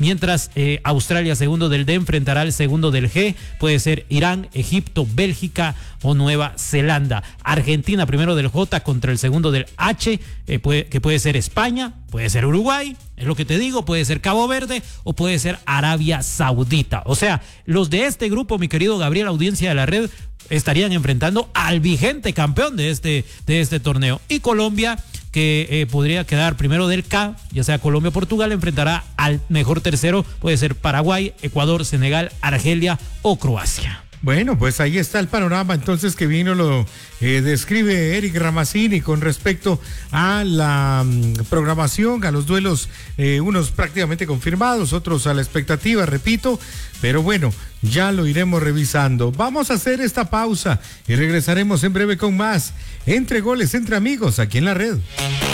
mientras Australia, segundo del D, enfrentará al segundo del G. Puede ser Irán, Egipto, Bélgica o Nueva Zelanda. Argentina, primero del J, contra el segundo del H, que puede ser España, puede ser Uruguay, es lo que te digo, puede ser Cabo Verde o puede ser Arabia Saudita. O sea, los de este grupo, mi querido Gabriel, audiencia de la red, estarían enfrentando al vigente campeón de este torneo. Y Colombia, que podría quedar primero del K, ya sea Colombia o Portugal, enfrentará al mejor tercero, puede ser Paraguay, Ecuador, Senegal, Argelia o Croacia. Bueno, pues ahí está el panorama entonces que vino, lo describe Eric Ramazzini con respecto a la programación, a los duelos, unos prácticamente confirmados, otros a la expectativa, repito, pero bueno, ya lo iremos revisando. Vamos a hacer esta pausa y regresaremos en breve con más Entre Goles, Entre Amigos, aquí en la red.